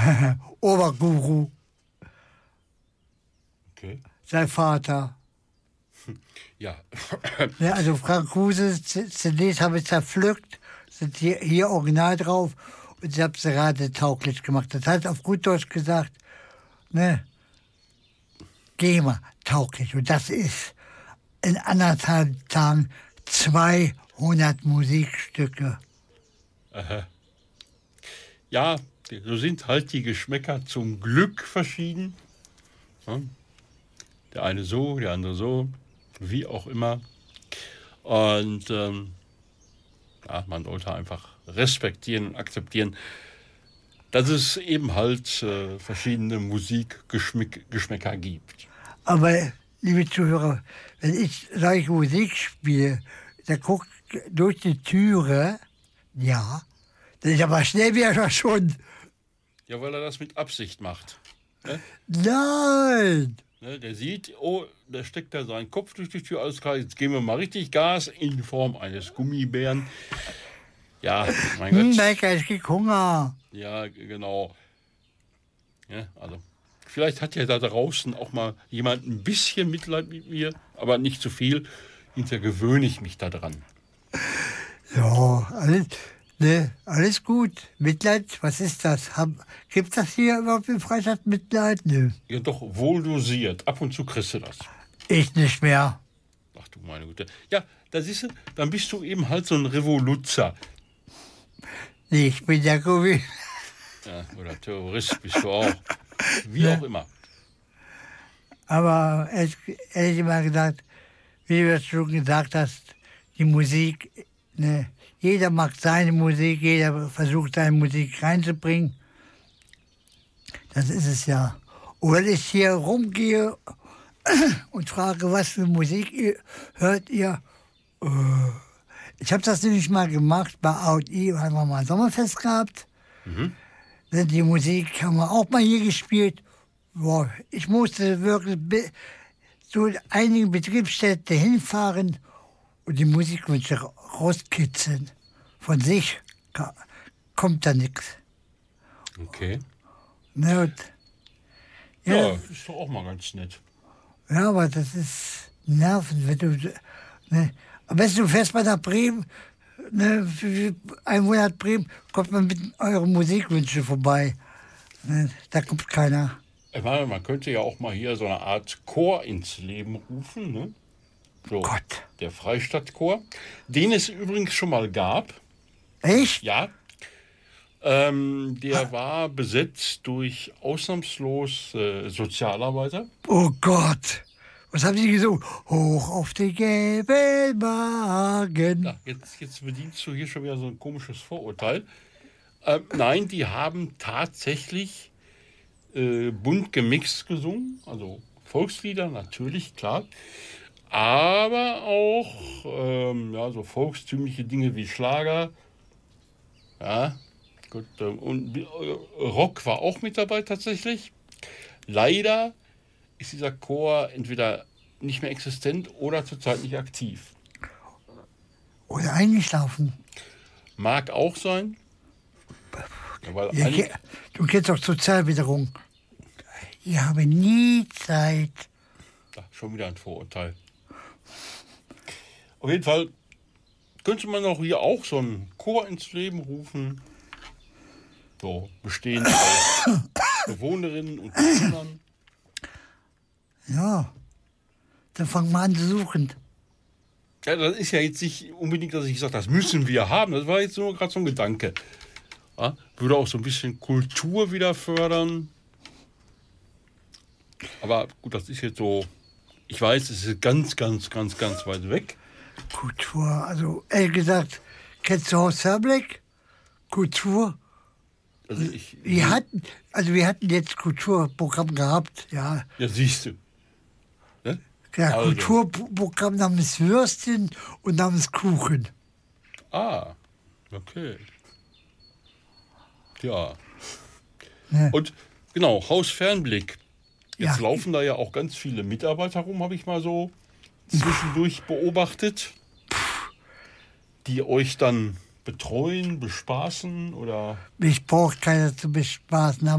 Oberguru, Okay. sein Vater. Ja. Ja, also Frank Kruse CDs habe ich zerpflückt, sind hier original drauf und ich habe sie radetauglich gemacht. Das heißt auf gut Deutsch gesagt, ne, GEMA-tauglich. Und das ist in 1,5 Tagen 200 Musikstücke. Aha. Ja, so sind halt die Geschmäcker zum Glück verschieden. Ja. Der eine so, der andere so, wie auch immer. Und ja, man sollte einfach respektieren und akzeptieren, dass es eben halt verschiedene Musikgeschmäcker gibt. Aber, liebe Zuhörer, wenn ich solche Musik spiele, dann guckt durch die Türe, ja, dann ist aber schnell wieder verschwunden. Ja, weil er das mit Absicht macht. Ne? Nein! Ne, der sieht, oh, da steckt da seinen Kopf durch die Tür, alles klar, jetzt geben wir mal richtig Gas in Form eines Gummibären. Ja, mein Gott. Lecker, ich krieg Hunger. Ja, genau. Ja, also, vielleicht hat ja da draußen auch mal jemand ein bisschen Mitleid mit mir, aber nicht zu viel. Hinterher gewöhne ich mich daran. Ja, alles gut. Mitleid, was ist das? Gibt das hier überhaupt in Freistadt Mitleid? Nö. Ja, doch wohl dosiert. Ab und zu kriegst du das. Ich nicht mehr. Ach du meine Güte. Ja, da siehst du, dann bist du eben halt so ein Revoluzer. Nee, ich bin der Gummi. Ja, oder Terrorist bist du auch. Wie auch immer. Aber ehrlich mal gesagt, wie du es schon gesagt hast, die Musik, ne, jeder mag seine Musik, jeder versucht seine Musik reinzubringen. Das ist es ja. Und wenn ich hier rumgehe und frage, was für Musik hört ihr? Ich habe das nämlich mal gemacht bei AOI, haben wir mal ein Sommerfest gehabt. Mhm. Die Musik haben wir auch mal hier gespielt. Boah, ich musste wirklich zu einigen Betriebsstätten hinfahren und die Musikwünsche rauskitzeln. Von sich kommt da nichts. Okay. Ne, und, Ja, ist doch auch mal ganz nett. ja, aber das ist Nerven. Wenn du, ne, am besten du fährst mal nach Bremen, ne, für einen Monat Bremen, kommt man mit euren Musikwünschen vorbei. Ne, da kommt keiner. Ich meine, man könnte ja auch mal hier so eine Art Chor ins Leben rufen. Ne? So, Gott. der Freistadtchor, den es übrigens schon mal gab. Echt? Ja. Der war besetzt durch ausnahmslos Sozialarbeiter. Oh Gott. Was haben Sie gesungen? Hoch auf den gelben Wagen. Ja, jetzt bedienst du hier schon wieder so ein komisches Vorurteil. Nein, die haben tatsächlich bunt gemixt gesungen, also Volkslieder natürlich, klar, aber auch ja, so volkstümliche Dinge wie Schlager, ja, gut, und Rock war auch mit dabei tatsächlich. Leider ist dieser Chor entweder nicht mehr existent oder zurzeit nicht aktiv. Oder eingeschlafen. Mag auch sein. Ja, weil Ja, du kennst doch Sozialwitterung. Ich habe nie Zeit. schon wieder ein Vorurteil. Auf jeden Fall könnte man auch hier auch so einen Chor ins Leben rufen. So, bestehend aus Bewohnerinnen und Bewohnern. Ja, dann fangen wir an zu suchen. Ja, das ist ja jetzt nicht unbedingt, dass ich sage, das müssen wir haben. Das war jetzt nur gerade so ein Gedanke. Ja, würde auch so ein bisschen Kultur wieder fördern. Aber gut, das ist jetzt so, ich weiß, es ist ganz weit weg. Kultur, also ehrlich gesagt, kennst du Horst Verblick? Kultur? Also Wir hatten jetzt Kulturprogramm gehabt, ja. Ja, siehst du. Ne? Ja, Also. Kulturprogramm namens Würstchen und namens Kuchen. Ah, okay. Ja. Ne? Und genau, Hausfernblick. Jetzt Ja. laufen da ja auch ganz viele Mitarbeiter rum, habe ich mal so zwischendurch beobachtet, die euch dann betreuen, bespaßen oder... Mich braucht keiner zu bespaßen.